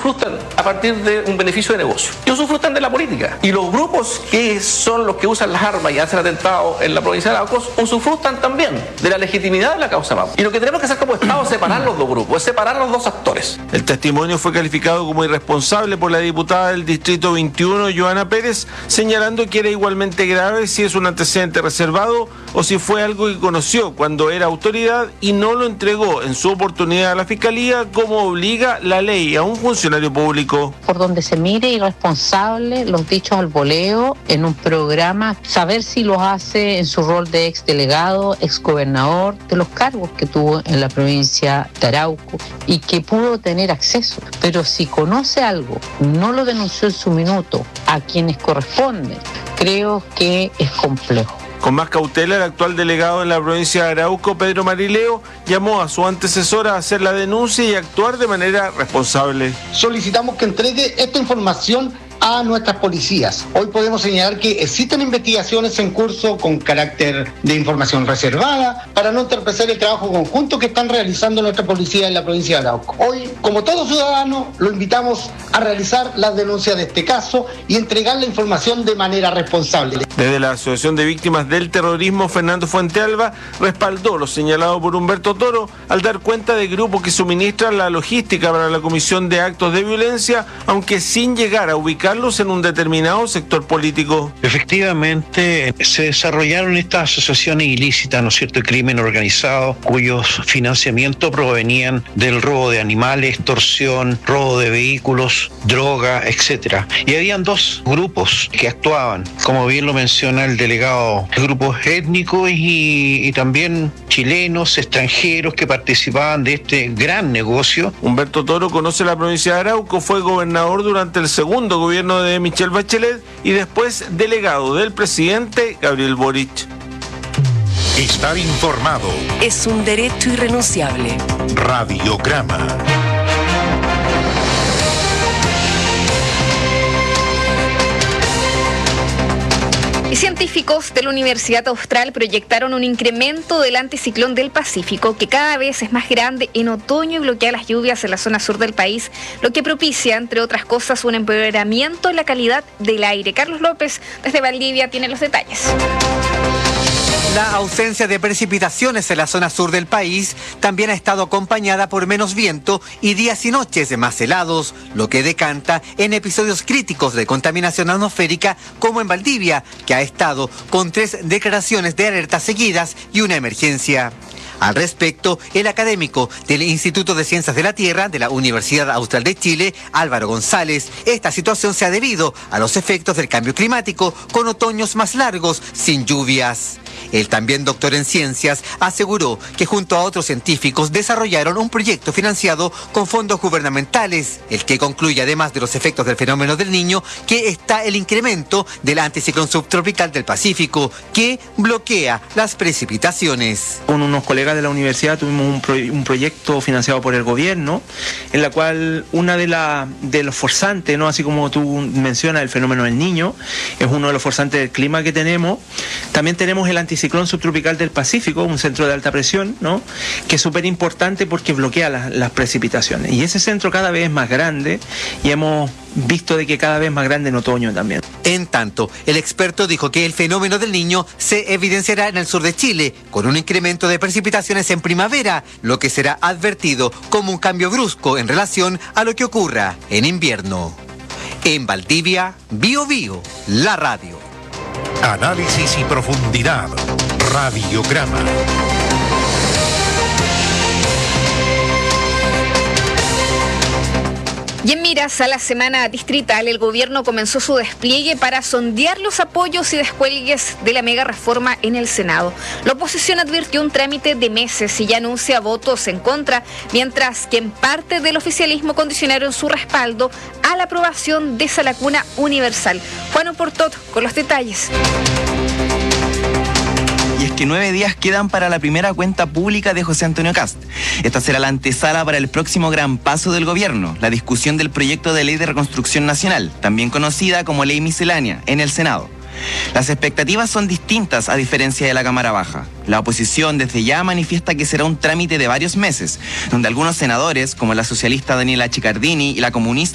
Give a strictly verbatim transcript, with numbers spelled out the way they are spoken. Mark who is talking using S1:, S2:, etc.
S1: usufructan a partir de un beneficio de negocio y usufructan de la política. Y los grupos que son los que usan las armas y hacen atentados en la provincia de Arauco usufructan también de la legitimidad de la causa Mapu. Y lo que tenemos que hacer como Estado es separar los dos grupos, es separar los dos actores.
S2: El testimonio fue calificado como irresponsable por la diputada del Distrito veintiuno, Joana Pérez, señalando que era igualmente grave si es un antecedente reservado o si fue algo que conoció cuando era autoridad y no lo entregó en su oportunidad a la Fiscalía, como obliga la ley a un funcionario público.
S3: Por donde se mire, irresponsable, los dichos al voleo en un programa, saber si los hace en su rol de exdelegado, exgobernador, de los cargos que tuvo en la provincia de Arauco y que pudo tener acceso. Pero si conoce algo, no lo denunció en su minuto a quienes corresponden, creo que es complejo.
S2: Con más cautela, el actual delegado en la provincia de Arauco, Pedro Marileo, llamó a su antecesora a hacer la denuncia y actuar de manera responsable.
S4: Solicitamos que entregue esta información a nuestras policías. Hoy podemos señalar que existen investigaciones en curso con carácter de información reservada para no entorpecer el trabajo conjunto que están realizando nuestra policía en la provincia de Arauco. Hoy, como todo ciudadano, lo invitamos a realizar las denuncias de este caso y entregar la información de manera responsable.
S2: Desde la Asociación de Víctimas del Terrorismo, Fernando Fuentealba respaldó lo señalado por Humberto Toro al dar cuenta de grupos que suministran la logística para la comisión de actos de violencia, aunque sin llegar a ubicar en un determinado sector político.
S5: Efectivamente, se desarrollaron estas asociaciones ilícitas, ¿no es cierto?, de crimen organizado, cuyos financiamientos provenían del robo de animales, extorsión, robo de vehículos, droga, etcétera. Y habían dos grupos que actuaban, como bien lo menciona el delegado, grupos étnicos y, y también chilenos, extranjeros que participaban de este gran negocio.
S2: Humberto Toro conoce la provincia de Arauco, fue gobernador durante el segundo gobierno de Michelle Bachelet y después delegado del presidente Gabriel Boric.
S6: Estar informado
S7: es un derecho irrenunciable.
S6: Radiograma.
S8: Científicos de la Universidad Austral proyectaron un incremento del anticiclón del Pacífico que cada vez es más grande en otoño y bloquea las lluvias en la zona sur del país, lo que propicia, entre otras cosas, un empeoramiento en la calidad del aire. Carlos López, desde Valdivia, tiene los detalles.
S9: La ausencia de precipitaciones en la zona sur del país también ha estado acompañada por menos viento y días y noches más helados, lo que decanta en episodios críticos de contaminación atmosférica como en Valdivia, que ha estado con tres declaraciones de alerta seguidas y una emergencia. Al respecto, el académico del Instituto de Ciencias de la Tierra de la Universidad Austral de Chile, Álvaro González, esta situación se ha debido a los efectos del cambio climático con otoños más largos sin lluvias. El también doctor en ciencias aseguró que junto a otros científicos desarrollaron un proyecto financiado con fondos gubernamentales, el que concluye además de los efectos del fenómeno del Niño que está el incremento del anticiclón subtropical del Pacífico que bloquea las precipitaciones.
S10: Con unos colegas de la universidad tuvimos un, pro, un proyecto financiado por el gobierno en la cual una de, la, de los forzantes, ¿no?, así como tú mencionas el fenómeno del Niño, es uno de los forzantes del clima que tenemos. También tenemos el anticiclón subtropical del Pacífico, un centro de alta presión, ¿no?, que es súper importante porque bloquea las, las precipitaciones. Y ese centro cada vez es más grande y hemos visto de que cada vez más grande en otoño también.
S9: En tanto, el experto dijo que el fenómeno del Niño se evidenciará en el sur de Chile, con un incremento de precipitaciones en primavera, lo que será advertido como un cambio brusco en relación a lo que ocurra en invierno. En Valdivia, Bio Bio, la radio.
S6: Análisis y profundidad. Radiograma.
S8: Y en miras a la semana distrital, el gobierno comenzó su despliegue para sondear los apoyos y descuelgues de la mega reforma en el Senado. La oposición advirtió un trámite de meses y ya anuncia votos en contra, mientras que en parte del oficialismo condicionaron su respaldo a la aprobación de esa lacuna universal. Juan Oportot con los detalles.
S11: Y es que nueve días quedan para la primera cuenta pública de José Antonio Kast. Esta será la antesala para el próximo gran paso del gobierno, la discusión del proyecto de ley de reconstrucción nacional, también conocida como ley miscelánea, en el Senado. Las expectativas son distintas a diferencia de la Cámara Baja. La oposición desde ya manifiesta que será un trámite de varios meses, donde algunos senadores, como la socialista Daniela Chicardini y la comunista